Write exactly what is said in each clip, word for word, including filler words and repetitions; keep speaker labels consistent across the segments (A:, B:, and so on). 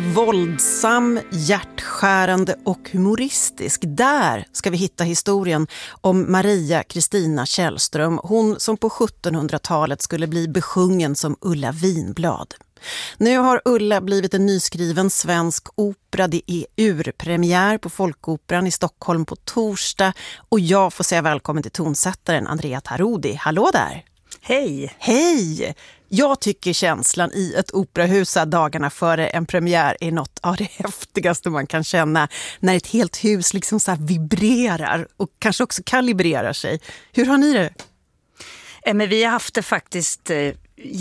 A: Våldsam, hjärtskärande och humoristisk. Där ska vi hitta historien om Maria Kristina Källström. Hon som på sjuttonhundratalet skulle bli besjungen som Ulla Vinblad. Nu har Ulla blivit en nyskriven svensk opera. Det är urpremiär på Folkoperan i Stockholm på torsdag. Och jag får säga välkommen till tonsättaren Andrea Tarodi. Hallå där!
B: Hej!
A: Hej! Jag tycker känslan i ett operahus dagarna före en premiär är något av det häftigaste man kan känna. När ett helt hus liksom så här vibrerar och kanske också kalibrerar sig. Hur har ni det?
B: Eh, men vi har haft det faktiskt eh,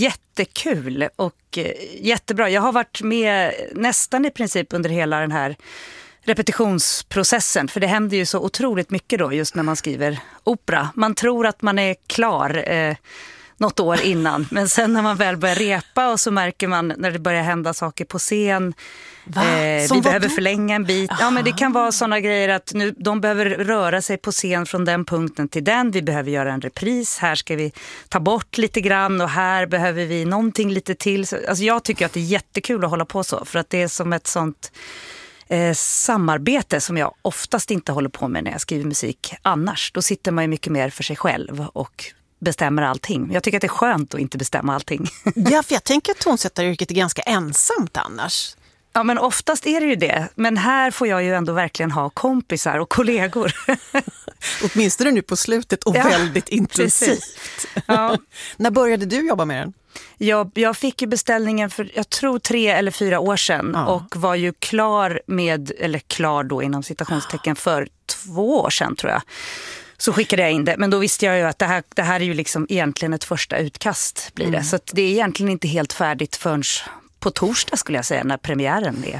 B: jättekul och eh, jättebra. Jag har varit med nästan i princip under hela den här repetitionsprocessen. För det händer ju så otroligt mycket då just när man skriver opera. Man tror att man är klar eh, något år innan. Men sen när man väl börjar repa och så märker man när det börjar hända saker på scen. Eh, vi behöver förlänga en bit. Aha. Ja, men det kan vara sådana grejer att nu, de behöver röra sig på scen från den punkten till den. Vi behöver göra en repris. Här ska vi ta bort lite grann och här behöver vi någonting lite till. Alltså jag tycker att det är jättekul att hålla på så. För att det är som ett sånt eh, samarbete som jag oftast inte håller på med när jag skriver musik annars. Då sitter man ju mycket mer för sig själv och bestämmer allting. Jag tycker att det är skönt att inte bestämma allting.
A: Ja, för jag tänker att tonsättaryrket är ganska ensamt annars.
B: Ja, men oftast är det ju det. Men här får jag ju ändå verkligen ha kompisar och kollegor.
A: Åtminstone nu på slutet och ja, väldigt intensivt.
B: Ja.
A: När började du jobba med den?
B: Jag, jag fick ju beställningen för, jag tror tre eller fyra år sedan. Ja. Och var ju klar med, eller klar då inom citationstecken för två år sedan tror jag. Så skickade jag in det. Men då visste jag ju att det här, det här är ju liksom egentligen ett första utkast blir det. Mm. Så att det är egentligen inte helt färdigt förrän på torsdag skulle jag säga när premiären är.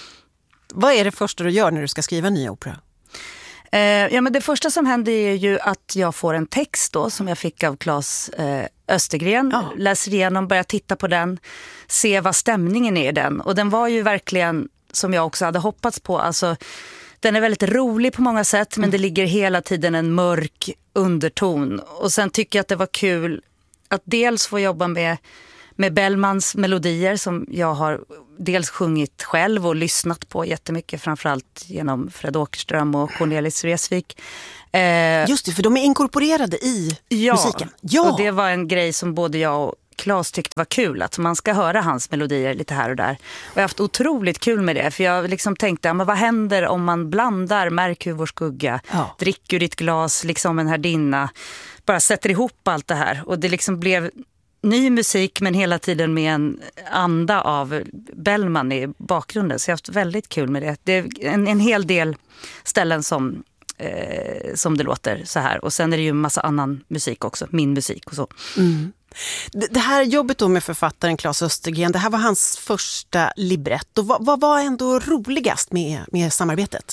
A: Vad är det första du gör när du ska skriva en ny opera?
B: Eh, ja, men det första som händer är ju att jag får en text då som jag fick av Claes eh, Östergren. Ja. Läser igenom, börjar titta på den. Se vad stämningen är i den. Och den var ju verkligen som jag också hade hoppats på. Alltså den är väldigt rolig på många sätt men det ligger hela tiden en mörk underton. Och sen tycker jag att det var kul att dels få jobba med, med Bellmans melodier som jag har dels sjungit själv och lyssnat på jättemycket. Framförallt genom Fred Åkerström och Cornelis Vreeswijk. Eh,
A: Just det, för de är inkorporerade i
B: ja,
A: musiken. Ja,
B: och det var en grej som både jag och Claes tyckte var kul, att man ska höra hans melodier lite här och där. Och jag har haft otroligt kul med det, för jag liksom tänkte, men vad händer om man blandar Märk hur vår skugga, ja. Drick ur ditt glas, liksom en härdinna, bara sätter ihop allt det här. Och det liksom blev ny musik men hela tiden med en anda av Bellman i bakgrunden. Så jag har haft väldigt kul med det. Det är en, en hel del ställen som, eh, som det låter så här. Och sen är det ju en massa annan musik också, min musik och så.
A: Mm. Det här jobbet då med författaren Claes Östergren, det här var hans första libretto. Vad, vad var ändå roligast med, med samarbetet?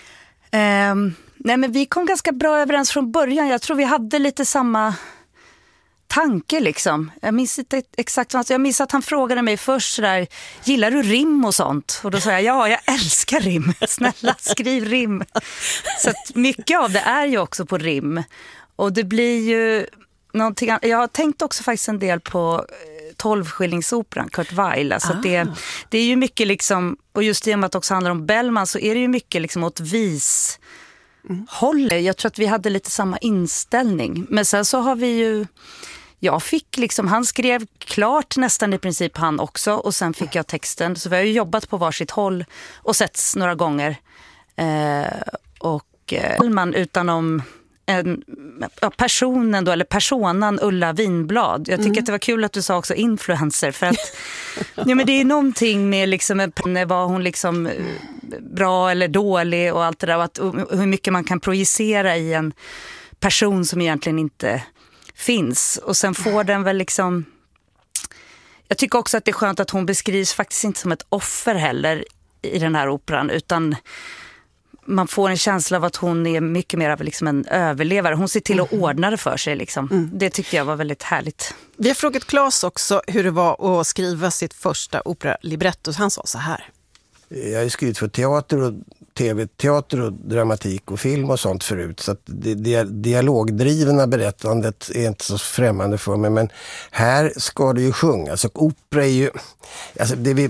B: Um, nej men vi kom ganska bra överens från början. Jag tror vi hade lite samma tanke liksom. Jag minns inte exakt vad jag minns att han frågade mig först så där, gillar du rim och sånt? Och då sa jag, ja, jag älskar rim. Snälla, skriv rim. Så att mycket av det är ju också på rim. Och det blir ju någonting, jag har tänkt också faktiskt en del på tolvskillingsoperan, Kurt Weill. Alltså ah. det, det är ju mycket liksom, och just i och med att det också handlar om Bellman så är det ju mycket liksom åt vis mm. håller. Jag tror att vi hade lite samma inställning. Men sen så har vi ju, jag fick liksom, han skrev klart nästan i princip han också och sen fick jag texten. Så vi har ju jobbat på varsitt håll och setts några gånger. Eh, och eh, man utan en, personen då, eller personan Ulla Vinblad. Jag tycker mm. att det var kul att du sa också influencer för att ja, men det är någonting med liksom, var hon liksom bra eller dålig och allt det där och, att, och hur mycket man kan projicera i en person som egentligen inte finns. Och sen får den väl liksom, jag tycker också att det är skönt att hon beskrivs faktiskt inte som ett offer heller i den här operan utan man får en känsla av att hon är mycket mer av liksom en överlevare. Hon ser till att ordna det för sig. Liksom. Mm. Det tyckte jag var väldigt härligt.
A: Vi har frågat Claes också hur det var att skriva sitt första opera-libretto. Han sa så här.
C: Jag har ju skrivit för teater och tv-teater och dramatik och film och sånt förut. Så att det, det dialogdrivna berättandet är inte så främmande för mig. Men här ska det ju sjungas. Och opera är ju... Alltså det vi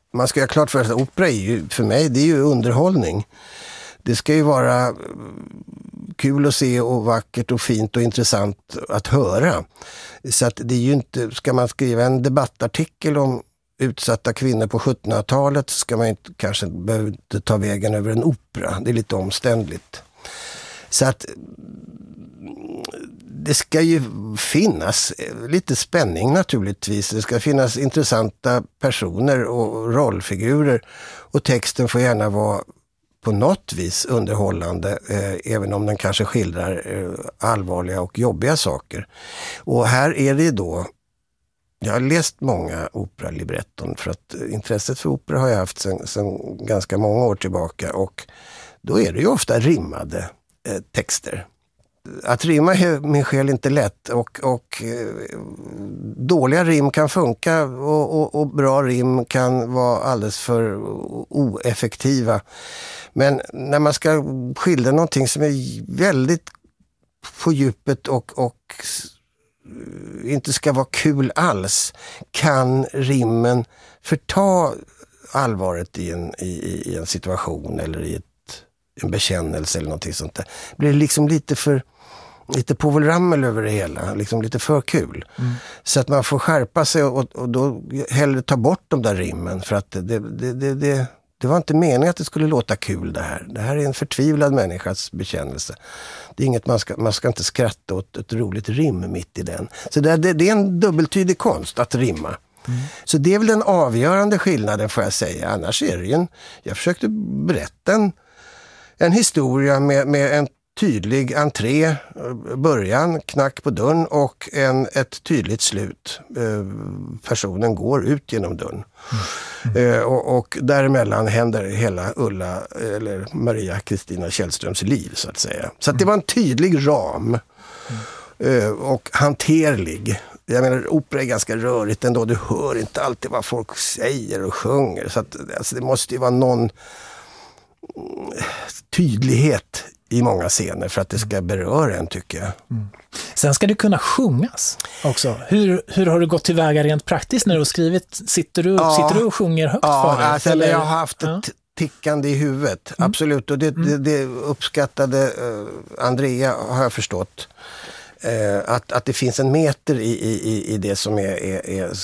C: man ska ha klart för sig att opera är ju, för mig, det är ju underhållning. Det ska ju vara kul att se och vackert och fint och intressant att höra. Så att det är ju inte, ska man skriva en debattartikel om utsatta kvinnor på sjuttonhundratalet så ska man inte, kanske behöva inte ta vägen över en opera. Det är lite omständligt. Så att det ska ju finnas lite spänning naturligtvis. Det ska finnas intressanta personer och rollfigurer och texten får gärna vara på något vis underhållande eh, även om den kanske skildrar eh, allvarliga och jobbiga saker. Och här är det då, jag har läst många operalibretton för att intresset för opera har jag haft sedan, sedan ganska många år tillbaka och då är det ju ofta rimmade eh, texter. Att rimma är min själ inte lätt och, och eh, dåliga rim kan funka och, och, och bra rim kan vara alldeles för oeffektiva. Men när man ska skildra någonting som är väldigt på djupet och, och inte ska vara kul alls kan rimmen förta allvaret i en, i, i en situation eller i ett, en bekännelse eller någonting sånt där. Blir det liksom lite för lite påvelrammel över det hela, liksom lite för kul. Mm. Så att man får skärpa sig och, och då hellre ta bort de där rimmen för att det, det, det, det, det var inte meningen att det skulle låta kul det här. Det här är en förtvivlad människas bekännelse. Det är inget man ska, man ska inte skratta åt ett roligt rim mitt i den. Så det, det, det är en dubbeltydig konst att rimma. Mm. Så det är väl den avgörande skillnaden får jag säga. Annars är det ju en, jag försökte berätta en, en historia med, med en tydlig entré, början, knack på dörren och en, ett tydligt slut. Eh, personen går ut genom dörren. Mm. Mm. Eh, och, och däremellan händer hela Ulla eller Maria Kristina Källströms liv så att säga. Så att det var en tydlig ram mm. eh, och hanterlig. Jag menar, opera är ganska rörigt ändå. Du hör inte alltid vad folk säger och sjunger. Så att, alltså, det måste ju vara någon tydlighet i många scener för att det ska beröra en, tycker jag. Mm.
D: Sen ska det kunna sjungas också. Hur, hur har du gått tillväga rent praktiskt när du har skrivit? Sitter du, ja. sitter du och sjunger högt
C: ja,
D: för dig?
C: Alltså, eller? Jag har haft ett ja. tickande i huvudet. Mm. Absolut. Och det, mm. det, det uppskattade uh, Andrea har jag förstått. Uh, att, att det finns en meter i, i, i det som är, är, är